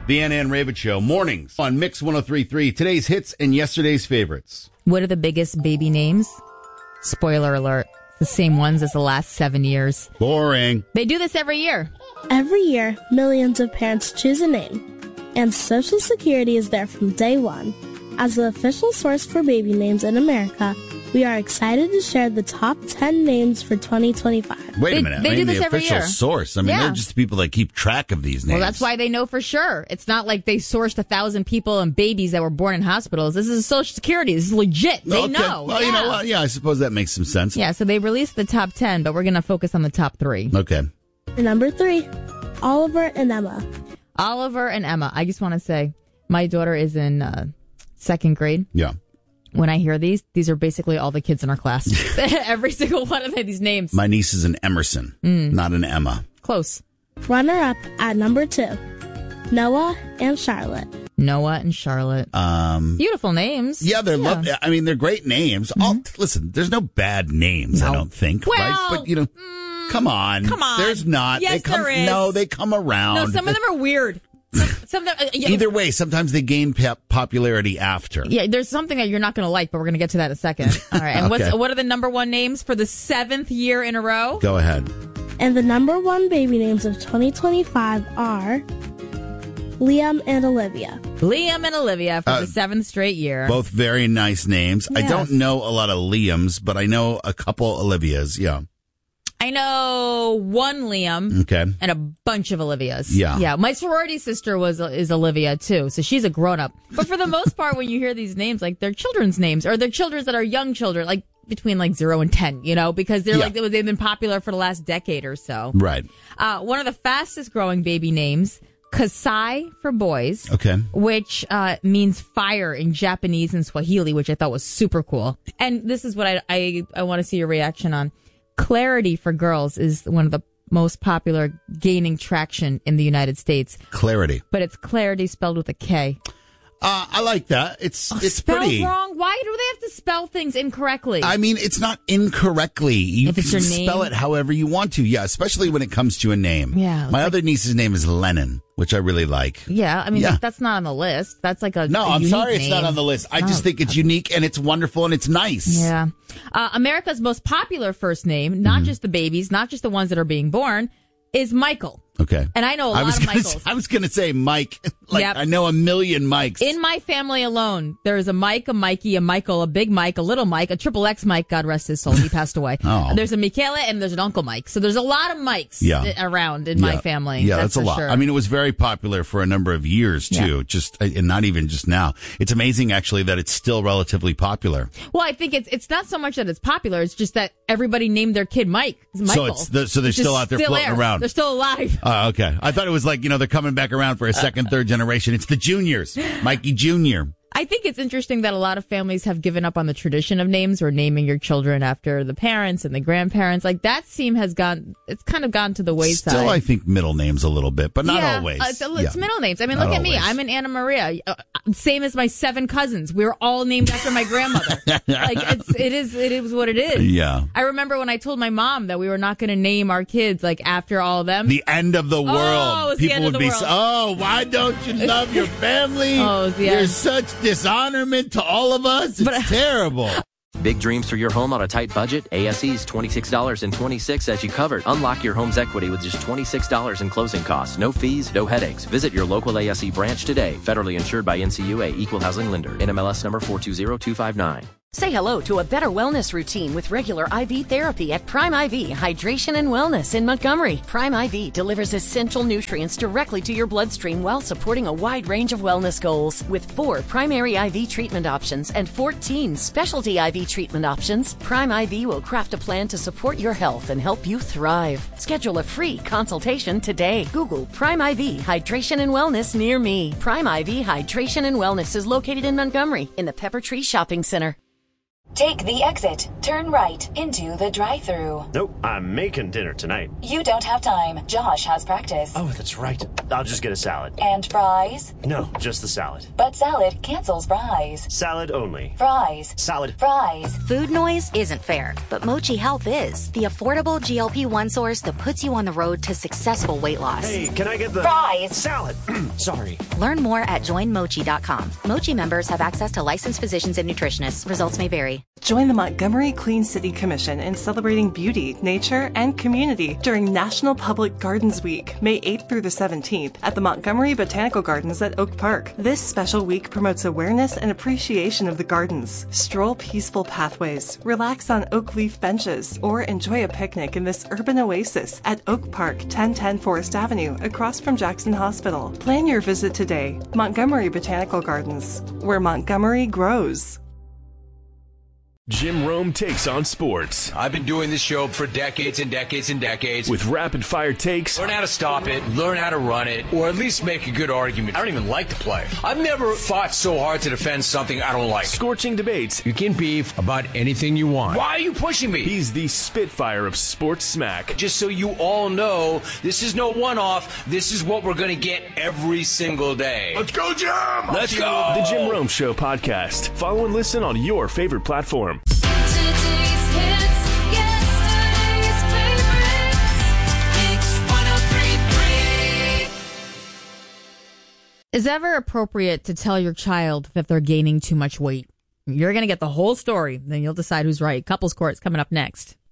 The Anna and Ravitch Show, mornings on Mix 103.3. Today's hits and yesterday's favorites. What are the biggest baby names? Spoiler alert. The same ones as the last 7 years. Boring. They do this every year. Every year, millions of parents choose a name, and Social Security is there from day one. As the official source for baby names in America, we are excited to share the top 10 names for 2025. Wait a minute. They do this the every official year. source. I mean, they're just the people that keep track of these names. Well, that's why they know for sure. It's not like they sourced 1,000 people and babies that were born in hospitals. This is Social Security. This is legit. They know. Well, you know what? Yeah, I suppose that makes some sense. Yeah, so they released the top 10, but we're going to focus on the top 3. Okay. Number 3, Oliver and Emma. Oliver and Emma. I just want to say, my daughter is in second grade. Yeah. When I hear these are basically all the kids in our class. Every single one of these names. My niece is an Emerson, not an Emma. Close. Runner-up at number 2, Noah and Charlotte. Noah and Charlotte. Beautiful names. Yeah, I mean, they're great names. Listen, there's no bad names, I don't think, right? But, come on. Come on. There's not. Yes, there is. No, they come around. No, some of them are weird. Either way, sometimes they gain popularity after. Yeah, there's something that you're not going to like, but we're going to get to that in a second. All right. And Okay. what are the number 1 names for the 7th year in a row? Go ahead. And the number 1 baby names of 2025 are Liam and Olivia. Liam and Olivia for the 7th straight year. Both very nice names. Yes. I don't know a lot of Liams, but I know a couple Olivias. Yeah. I know one Liam and a bunch of Olivias. Yeah. My sorority sister is Olivia too, so she's a grown up. But for the most part, when you hear these names, like they're children's names or they're children that are young children, like between like 0 and 10, because they're they've been popular for the last decade or so. Right. One of the fastest growing baby names, Kasai for boys. Okay. Which means fire in Japanese and Swahili, which I thought was super cool. And this is what I want to see your reaction on. Clarity for girls is one of the most popular, gaining traction in the United States. Clarity. But it's Clarity spelled with a K. I like that. It's spelled pretty wrong. Why do they have to spell things incorrectly? I mean, it's not incorrectly. You if it's can your name, spell it however you want to. Yeah, especially when it comes to a name. Yeah. My other niece's name is Lennon, which I really like. Yeah, I mean, that's not on the list. That's like a No, a I'm unique sorry name. it's not on the list. I just think it's unique and it's wonderful and it's nice. Yeah. America's most popular first name, not just the babies, not just the ones that are being born, is Michael. Okay. And I know a lot of Michaels. I was going to say Mike. Yep. I know a million Mikes. In my family alone, there is a Mike, a Mikey, a Michael, a Big Mike, a Little Mike, a Triple X Mike, God rest his soul. He passed away. Oh. There's a Michaela and there's an Uncle Mike. So there's a lot of Mikes around in my family. Yeah, that's a for lot. Sure. I mean, it was very popular for a number of years, too. And not even just now. It's amazing, actually, that it's still relatively popular. Well, I think it's not so much that it's popular. It's just that everybody named their kid Mike. Michael. So they're still out there floating around. They're still alive. Okay. I thought it was like, they're coming back around for a second, third generation. It's the juniors. Mikey Jr. I think it's interesting that a lot of families have given up on the tradition of names or naming your children after the parents and the grandparents. Like that it's kind of gone to the wayside. Still, I think middle names a little bit, but not always. It's middle names. I mean, Not look at me. always. I'm an Anna Maria. Same as my 7 cousins. We were all named after my grandmother. Like it is what it is. Yeah. I remember when I told my mom that we were not going to name our kids like after all of them. The end of the world. It's the end of the world. Oh, why don't you love your family? It's the You're end. such dishonorment to all of us. It's terrible. Big dreams for your home on a tight budget? ASE's $26.26 as you covered. Unlock your home's equity with just $26 in closing costs. No fees, no headaches. Visit your local ASE branch today. Federally insured by NCUA, Equal Housing Lender. NMLS number 420259. Say hello to a better wellness routine with regular IV therapy at Prime IV Hydration and Wellness in Montgomery. Prime IV delivers essential nutrients directly to your bloodstream while supporting a wide range of wellness goals. With 4 primary IV treatment options and 14 specialty IV treatment options, Prime IV will craft a plan to support your health and help you thrive. Schedule a free consultation today. Google Prime IV Hydration and Wellness near me. Prime IV Hydration and Wellness is located in Montgomery in the Pepper Tree Shopping Center. Take the exit. Turn right into the drive-thru. Nope, I'm making dinner tonight. You don't have time. Josh has practice. Oh, that's right. I'll just get a salad. And fries? No, just the salad. But salad cancels fries. Salad only. Fries. Salad. Fries. Food noise isn't fair, but Mochi Health is. The affordable GLP-1 source that puts you on the road to successful weight loss. Hey, can I get the... Fries. Salad. Sorry. Learn more at joinmochi.com. Mochi members have access to licensed physicians and nutritionists. Results may vary. Join the Montgomery Clean City Commission in celebrating beauty, nature, and community during National Public Gardens Week, May 8th through the 17th, at the Montgomery Botanical Gardens at Oak Park. This special week promotes awareness and appreciation of the gardens. Stroll peaceful pathways, relax on oak leaf benches, or enjoy a picnic in this urban oasis at Oak Park, 1010 Forest Avenue, across from Jackson Hospital. Plan your visit today. Montgomery Botanical Gardens, where Montgomery grows. Jim Rome takes on sports. I've been doing this show for decades and decades and decades. With rapid-fire takes. Learn how to stop it, learn how to run it, or at least make a good argument. I don't even like the play. I've never fought so hard to defend something I don't like. Scorching debates. You can beef about anything you want. Why are you pushing me? He's the Spitfire of sports smack. Just so you all know, this is no one-off. This is what we're going to get every single day. Let's go, Jim! Let's go! The Jim Rome Show podcast. Follow and listen on your favorite platform. Today's hits, yesterday's favorites. Mix 103.3. Is it ever appropriate to tell your child that they're gaining too much weight? You're going to get the whole story, then you'll decide who's right. Couples Court's coming up next.